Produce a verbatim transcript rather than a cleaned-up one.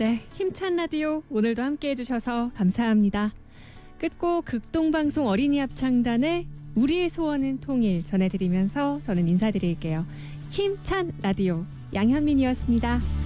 네, 힘찬 라디오 오늘도 함께해 주셔서 감사합니다. 끝곡 극동방송 어린이 합창단의 우리의 소원은 통일 전해드리면서 저는 인사드릴게요. 힘찬 라디오 양현민이었습니다.